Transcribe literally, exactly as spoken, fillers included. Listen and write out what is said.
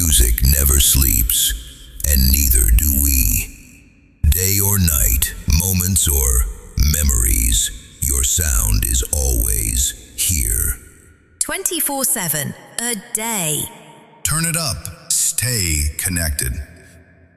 Music never sleeps, and neither do we. Day or night, moments or memories, your sound is always here. twenty-four seven, a day. Turn it up. Stay connected.